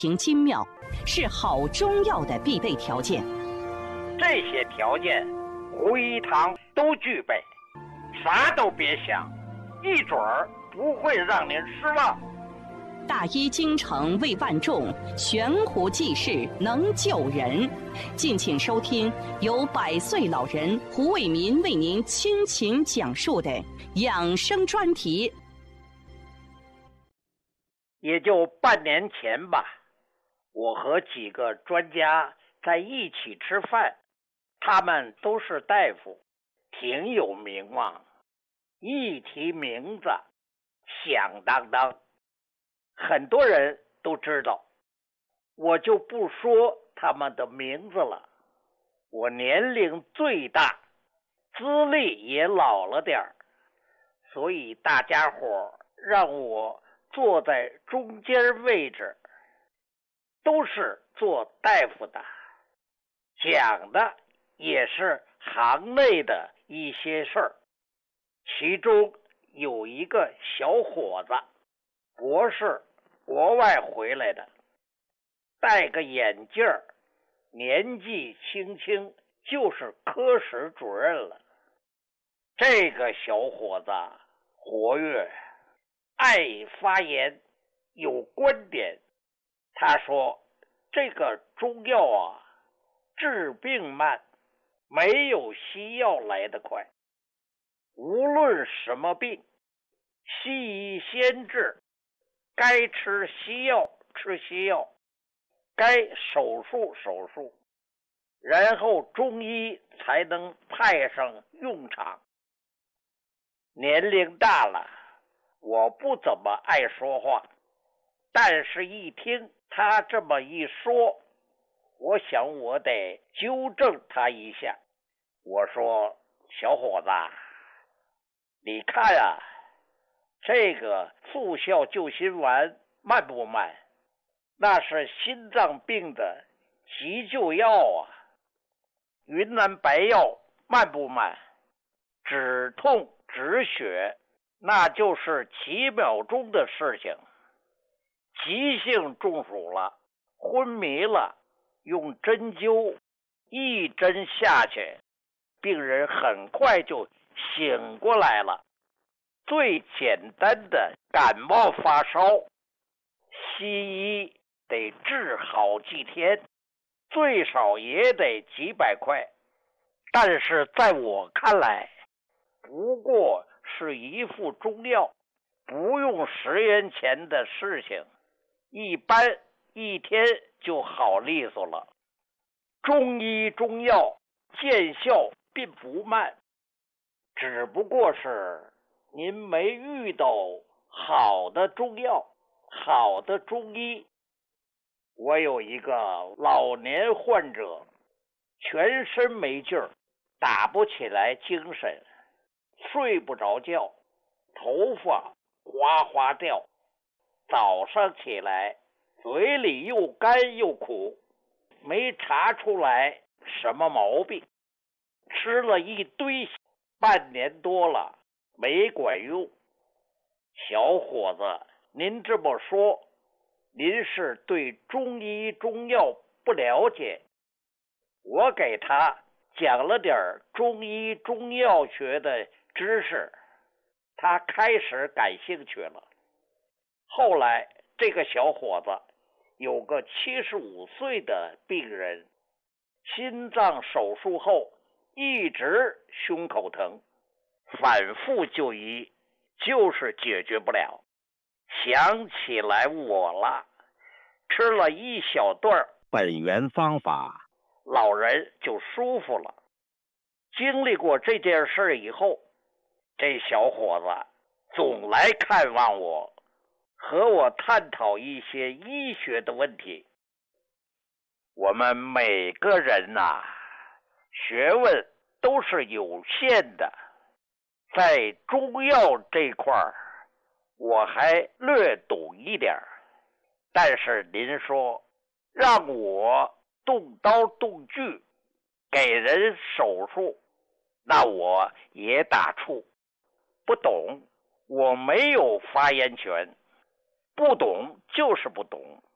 形精妙，是好中药的必备条件。 这些条件，胡一堂都具备，啥都别想，一准儿不会让您失望。 大医精诚为万众，悬壶济世能救人。敬请收听由100岁老人胡伟民为您倾情讲述的养生专题。 也就半年前吧，我和几个专家在一起吃饭，他们都是大夫，挺有名望，一提名字响当当，很多人都知道。我就不说他们的名字了，我年龄最大，资历也老了点儿，所以大家伙让我坐在中间位置，都是做大夫的，讲的也是行内的一些事儿。其中有一个小伙子，博士，国外回来的，戴个眼镜儿，年纪轻轻就是科室主任了。这个小伙子活跃，爱发言，有观点。他说这个中药啊，治病慢，没有西药来得快。无论什么病，西医先治，该吃西药吃西药，该手术手术，然后中医才能派上用场。年龄大了，我不怎么爱说话，但是一听他这么一说，我想我得纠正他一下。我说，小伙子，你看啊，这个速效救心丸慢不慢？那是心脏病的急救药啊。云南白药慢不慢？止痛止血，那就是几秒钟的事情。急性中暑了，昏迷了，用针灸一针下去，病人很快就醒过来了。最简单的感冒发烧，西医得治好几天，最少也得几百块，但是在我看来，不过是一副中药，不用10元钱的事情，一般一天就好利索了。中医中药见效并不慢，只不过是您没遇到好的中药，好的中医。我有一个老年患者，全身没劲儿，打不起来精神，睡不着觉，头发哗哗掉，早上起来嘴里又干又苦，没查出来什么毛病，吃了一堆，半年多了没管用。小伙子，您这么说，您是对中医中药不了解。我给他讲了点中医中药学的知识，他开始感兴趣了。后来这个小伙子有个75岁的病人，心脏手术后一直胸口疼，反复就医，就是解决不了。想起来我了，吃了一小段本源方法，老人就舒服了。经历过这件事以后，这小伙子总来看望我，和我探讨一些医学的问题。我们每个人呐，学问都是有限的，在中药这块儿，我还略懂一点，但是您说让我动刀动锯给人手术，那我也打怵，不懂，我没有发言权，不懂就是不懂，